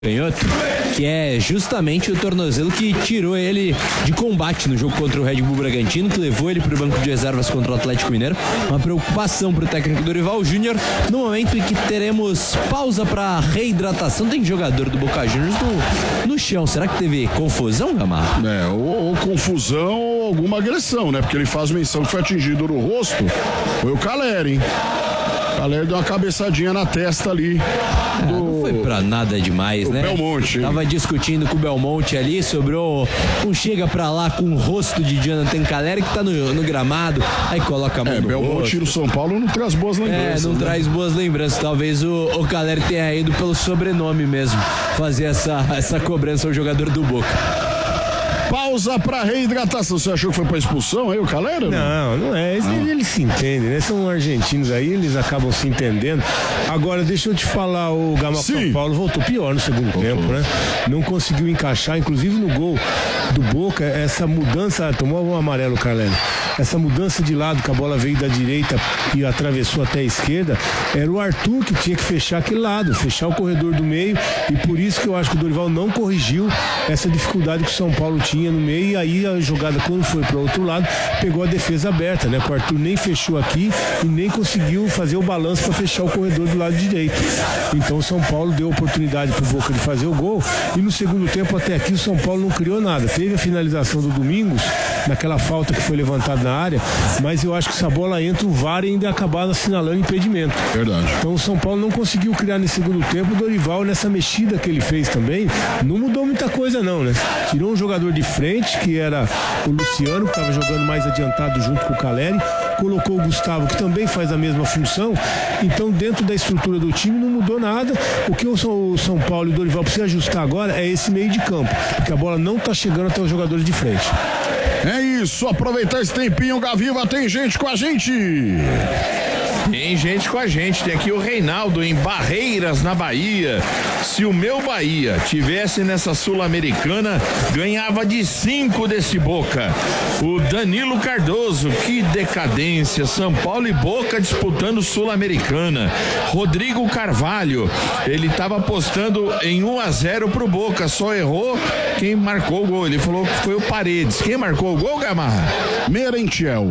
canhoto, que é justamente o tornozelo que tirou ele de combate no jogo contra o Red Bull Bragantino, que levou ele para o banco de reservas contra o Atlético Mineiro. Uma preocupação para o técnico Dorival Júnior no momento em que teremos pausa para reidratação. Tem jogador do Boca Juniors no chão. Será que teve confusão, Gamarra? Ou confusão ou alguma agressão, né? Porque ele faz menção que foi atingido no rosto. Foi o Caleri, hein? O Caleri deu uma cabeçadinha na testa ali. Não foi pra nada demais, né? Belmonte. Tava discutindo com o Belmonte ali, sobrou um chega pra lá com o rosto de Jonathan Caleri, que tá no gramado, aí coloca a mão no Belmonte no São Paulo não traz boas lembranças. Não traz boas lembranças. Talvez o Caleri tenha ido pelo sobrenome mesmo, fazer essa cobrança ao jogador do Boca. Pausa pra reidratação. Você achou que foi pra expulsão aí o Caleri? Não é. Eles se entendem, né? São argentinos aí, eles acabam se entendendo. Agora, deixa eu te falar, o Gama São Paulo voltou pior no segundo tempo, né? Não conseguiu encaixar, inclusive no gol do Boca, essa mudança, tomou um amarelo, Caleri. Essa mudança de lado, que a bola veio da direita e atravessou até a esquerda, era o Arthur que tinha que fechar aquele lado, fechar o corredor do meio, e por isso que eu acho que o Dorival não corrigiu essa dificuldade que o São Paulo tinha no meio, e aí a jogada, quando foi para o outro lado, pegou a defesa aberta, né? O Arthur nem fechou aqui e nem conseguiu fazer o balanço para fechar o corredor do lado direito. Então o São Paulo deu oportunidade para o Boca de fazer o gol, e no segundo tempo até aqui o São Paulo não criou nada. Teve a finalização do Domingos, naquela falta que foi levantada na área, mas eu acho que se a bola entra, o VAR ainda acabaram assinalando impedimento. Verdade. Então o São Paulo não conseguiu criar nesse segundo tempo. O Dorival, nessa mexida que ele fez também, não mudou muita coisa não, né? Tirou um jogador de frente, que era o Luciano, que estava jogando mais adiantado junto com o Caleri, colocou o Gustavo, que também faz a mesma função. Então, dentro da estrutura do time, não mudou nada. O que o São Paulo e o Dorival precisam ajustar agora é esse meio de campo, porque a bola não está chegando até os jogadores de frente. É isso, aproveitar esse tempinho, Gaviva, tem gente com a gente. Tem gente com a gente, tem aqui o Reinaldo em Barreiras, na Bahia. Se o meu Bahia tivesse nessa Sul-Americana, ganhava de 5 desse Boca. O Danilo Cardoso, que decadência, São Paulo e Boca disputando Sul-Americana. Rodrigo Carvalho, ele estava apostando em 1-0 pro Boca, só errou quem marcou o gol. Ele falou que foi o Paredes. Quem marcou o gol, Gamarra? Merentiel.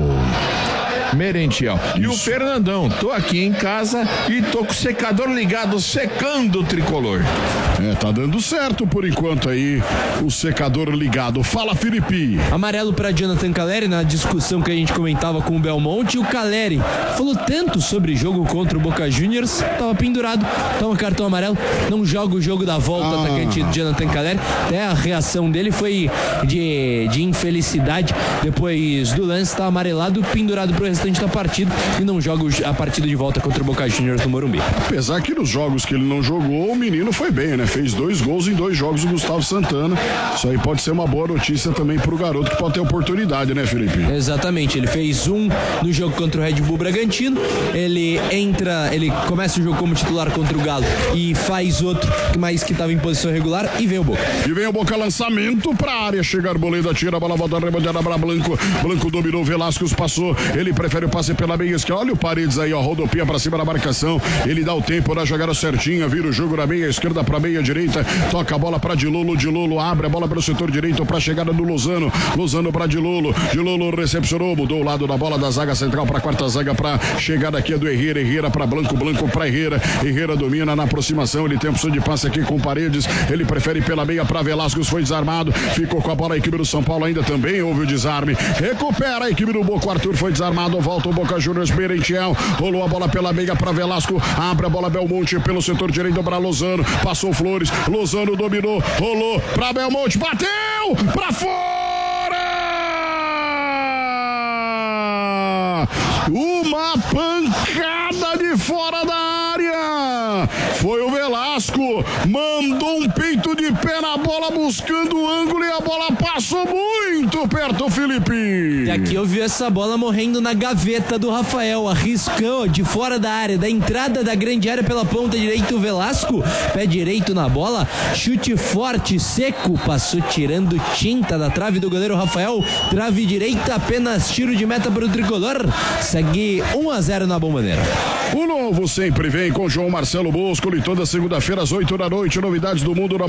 E o Fernandão, tô aqui em casa e tô com o secador ligado, secando o tricolor. Tá dando certo por enquanto aí, o secador ligado. Fala, Felipe. Amarelo para Jonathan Caleri na discussão que a gente comentava com o Belmonte. O Caleri falou tanto sobre jogo contra o Boca Juniors, tava pendurado, toma cartão amarelo, não joga o jogo da volta, atacante Jonathan Caleri. Até a reação dele foi de infelicidade depois do lance, tá amarelado, pendurado pro restante da partida e não joga a partida de volta contra o Boca Juniors no Morumbi. Apesar que nos jogos que ele não jogou, o menino foi bem, né? Fez 2 gols em 2 jogos, o Gustavo Santana. Isso aí pode ser uma boa notícia também pro garoto, que pode ter oportunidade, né, Felipe? Exatamente, ele fez 1 no jogo contra o Red Bull Bragantino, ele começa o jogo como titular contra o Galo e faz outro, mas que estava em posição regular, e vem o Boca. Lançamento pra área, chega a Arboleda, tira a bola, volta arrebentada pra Blanco dominou, Velasquez passou, ele prefere o passe pela meia esquerda, olha o Paredes aí, ó, rodopia pra cima da marcação, ele dá o tempo da jogada certinha, vira o jogo da meia esquerda pra meia direita, toca a bola pra Dilolo abre a bola pelo setor direito pra chegada do Lozano pra Dilolo recepcionou, mudou o lado da bola da zaga central pra quarta zaga, pra chegada aqui do Herrera pra Blanco pra Herrera domina na aproximação, ele tem opção de passe aqui com Paredes, ele prefere pela meia pra Velasquez, foi desarmado, ficou com a bola a equipe do São Paulo, ainda também houve o desarme, recupera a equipe do Boca, o Arthur foi desarmado, volta o Boca Juniors, Merentiel, rolou a bola pela meia pra Velasco, abre a bola Belmonte pelo setor direito pra Lozano, passou Flores, Lozano dominou, rolou pra Belmonte, bateu pra fora! Uma pancada de fora da área! Foi o Velasco, mandou um peito de pé na bola buscando o ângulo e a bola passou muito perto, Felipe. E aqui eu vi essa bola morrendo na gaveta do Rafael, arriscou de fora da área, da entrada da grande área pela ponta direita, o Velasco, pé direito na bola, chute forte, seco, passou tirando tinta da trave do goleiro Rafael, trave direita, apenas tiro de meta para o tricolor, segue 1-0 na Bomboneira. O novo sempre vem com João Marcelo Bosco e toda segunda-feira às 8 da noite, novidades do mundo